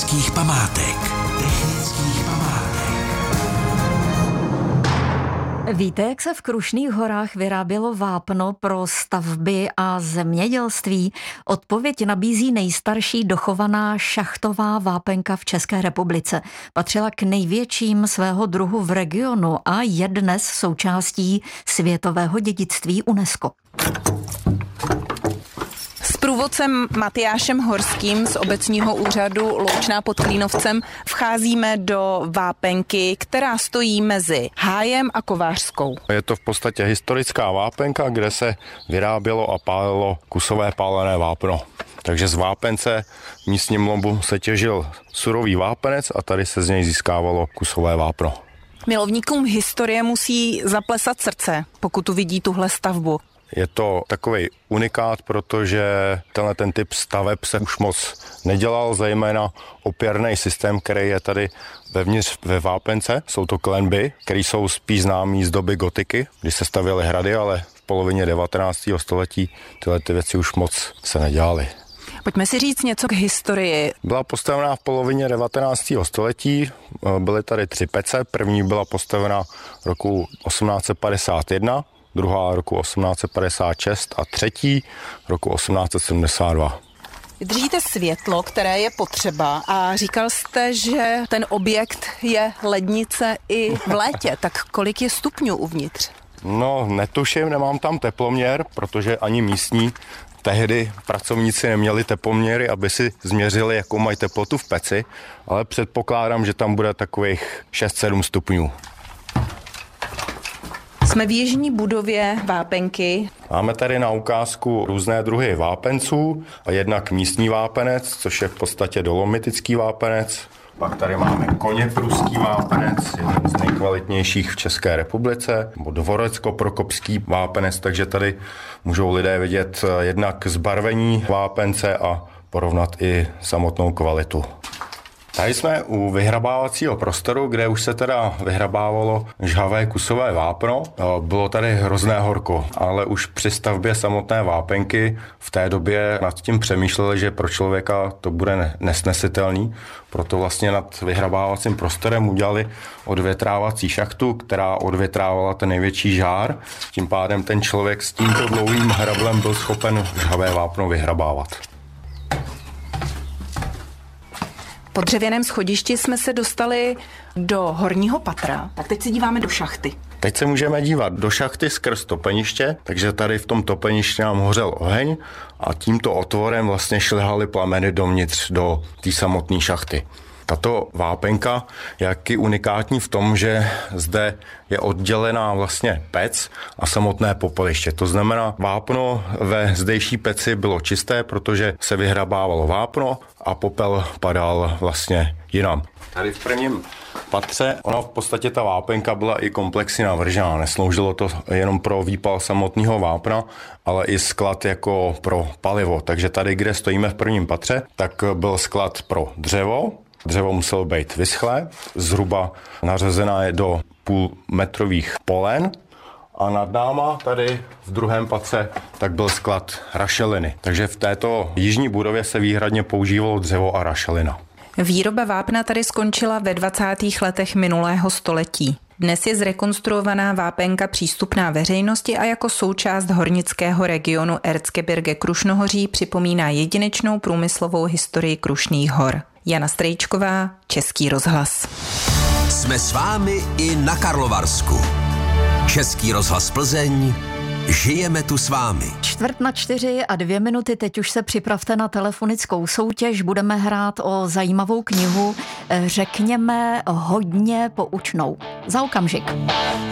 technických památek. Víte, jak se v Krušných horách vyrábělo vápno pro stavby a zemědělství? Odpověď nabízí nejstarší dochovaná šachtová vápenka v České republice. Patřila k největším svého druhu v regionu a je dnes součástí světového dědictví UNESCO. S průvodcem Matyášem Horským z obecního úřadu Loučná pod Klínovcem vcházíme do vápenky, která stojí mezi Hájem a Kovářskou. Je to v podstatě historická vápenka, kde se vyrábělo a pálilo kusové pálené vápno. Takže z vápence v místním lomu se těžil surový vápenec a tady se z něj získávalo kusové vápno. Milovníkům historie musí zaplesat srdce, pokud uvidí tuhle stavbu. Je to takový unikát, protože ten typ staveb se už moc nedělal, zejména opěrný systém, který je tady vevnitř ve vápence. Jsou to klenby, které jsou spíš známý z doby gotiky, kdy se stavěly hrady, ale v polovině 19. století tyhle ty věci už moc se nedělaly. Pojďme si říct něco k historii. Byla postavená v polovině 19. století, byly tady 3 pece. První byla postavena roku 1851, druhá roku 1856 a třetí roku 1872. Držíte světlo, které je potřeba, a říkal jste, že ten objekt je lednice i v létě. Tak kolik je stupňů uvnitř? No, netuším, nemám tam teploměr, protože ani místní tehdy pracovníci neměli teploměry, aby si změřili, jakou mají teplotu v peci, ale předpokládám, že tam bude takových 6-7 stupňů. Jsme v jižní budově vápenky. Máme tady na ukázku různé druhy vápenců, jednak místní vápenec, což je v podstatě dolomitický vápenec. Pak tady máme koněpruský vápenec, jeden z nejkvalitnějších v České republice, nebo dvorecko-prokopský vápenec, takže tady můžou lidé vidět jednak zbarvení vápence a porovnat i samotnou kvalitu. Tady jsme u vyhrabávacího prostoru, kde už se teda vyhrabávalo žhavé kusové vápno. Bylo tady hrozné horko, ale už při stavbě samotné vápenky v té době nad tím přemýšleli, že pro člověka to bude nesnesitelný. Proto vlastně nad vyhrabávacím prostorem udělali odvětrávací šachtu, která odvětrávala ten největší žár. Tím pádem ten člověk s tímto dlouhým hrablem byl schopen žhavé vápno vyhrabávat. Po dřevěném schodišti jsme se dostali do horního patra. Tak teď se díváme do šachty. Teď se můžeme dívat do šachty skrz topeniště, takže tady v tom topeništi nám hořel oheň a tímto otvorem vlastně šlehaly plameny dovnitř do té samotné šachty. Tato vápenka je jaký unikátní v tom, že zde je oddělená vlastně pec a samotné popeliště. To znamená, vápno ve zdejší peci bylo čisté, protože se vyhrabávalo vápno a popel padal vlastně jinam. Tady v prvním patře, ona v podstatě ta vápenka byla i komplexně navržená. Nesloužilo to jenom pro výpal samotného vápna, ale i sklad jako pro palivo. Takže tady, kde stojíme v prvním patře, tak byl sklad pro dřevo. Dřevo muselo být vyschlé, zhruba nařezená je do půlmetrových polen a nad náma tady v druhém patře tak byl sklad rašeliny. Takže v této jižní budově se výhradně používalo dřevo a rašelina. Výroba vápna tady skončila ve 20. letech minulého století. Dnes je zrekonstruovaná vápenka přístupná veřejnosti a jako součást hornického regionu Erzgebirge Krušnohoří připomíná jedinečnou průmyslovou historii Krušných hor. Jana Strejčková, Český rozhlas. Jsme s vámi i na Karlovarsku. Český rozhlas Plzeň. Žijeme tu s vámi. 3:45 a 2 minuty, teď už se připravte na telefonickou soutěž, budeme hrát o zajímavou knihu, řekněme hodně poučnou. Za okamžik.